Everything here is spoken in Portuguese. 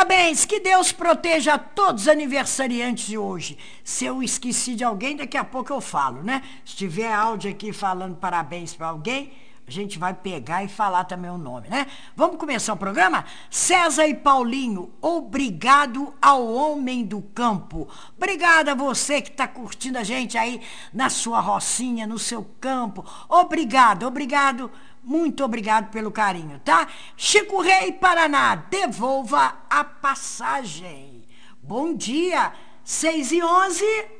Parabéns, que Deus proteja todos os aniversariantes de hoje. Se eu esqueci de alguém, daqui a pouco eu falo, né? Se tiver áudio aqui falando parabéns para alguém, a gente vai pegar e falar também o nome, né? Vamos começar o programa? César e Paulinho, obrigado ao homem do campo. Obrigado a você que está curtindo a gente aí na sua rocinha, no seu campo. Obrigado, obrigado. Muito obrigado pelo carinho, tá? Chico Rei, Paraná, devolva a passagem. Bom dia, 6h11.